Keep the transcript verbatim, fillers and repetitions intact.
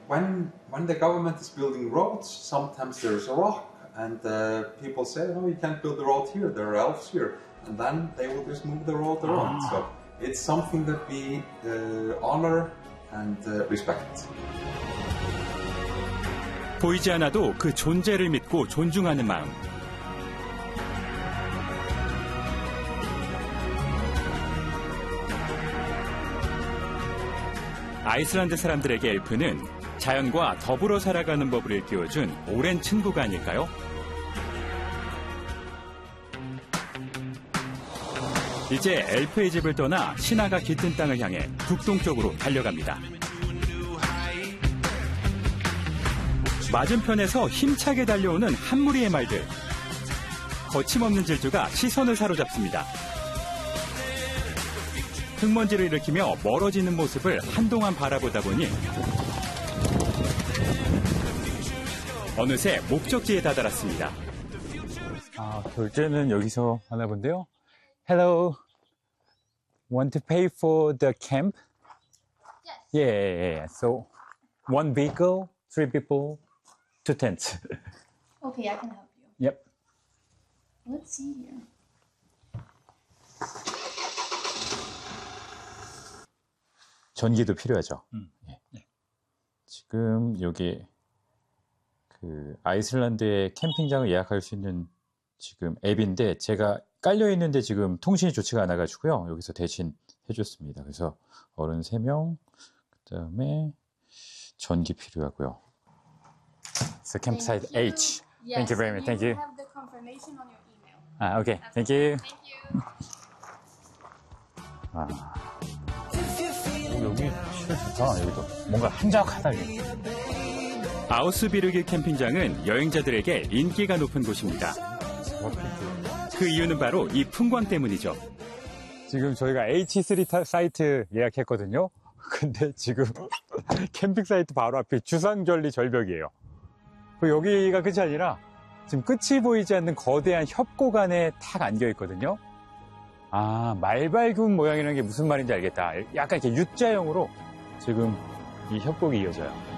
when when the government is building roads, sometimes there's a rock, and uh, people say, "No, you can't build the road here. There are elves here," and then they will just move the road around. So it's something that we uh, honor and uh, respect. 보이지 않아도 그 존재를 믿고 존중하는 마음. 아이슬란드 사람들에게 엘프는 자연과 더불어 살아가는 법을 일깨워준 오랜 친구가 아닐까요? 이제 엘프의 집을 떠나 신화가 깃든 땅을 향해 북동쪽으로 달려갑니다. 맞은편에서 힘차게 달려오는 한 무리의 말들. 거침없는 질주가 시선을 사로잡습니다. 흙먼지를 일으키며 멀어지는 모습을 한동안 바라보다 보니 어느새 목적지에 다다랐습니다. 아, 결제는 여기서 하나 본데요. Hello, want to pay for the camp? Yes. Yeah, yeah, yeah. So, one vehicle, three people, two tents. Okay, I can help you. Yep. Let's see here. 전기도 필요하죠. 음. 예. 지금 여기 그 아이슬란드의 캠핑장을 예약할 수 있는 지금 앱인데 제가 깔려 있는데 지금 통신이 좋지가 않아가지고요. 여기서 대신 해줬습니다. 그래서 어른 세 명, 그다음에 전기 필요하고요. So campsite Thank you. H. Yes, Thank you very much. Thank you. have the confirmation on your email. 아, 오케이. Thank you. Thank you. 아. 여기 진짜 좋다. 여기도 뭔가 한적하다. 아우스비르기 캠핑장은 여행자들에게 인기가 높은 곳입니다. 그 이유는 바로 이 풍광 때문이죠. 지금 저희가 에이치 쓰리 사이트 예약했거든요. 근데 지금 캠핑 사이트 바로 앞이 주상절리 절벽이에요. 여기가 끝이 아니라 지금 끝이 보이지 않는 거대한 협곡 안에 탁 안겨 있거든요. 아, 말발굽 모양이라는 게 무슨 말인지 알겠다. 약간 이렇게 U자형으로 지금 이 협곡이 이어져요.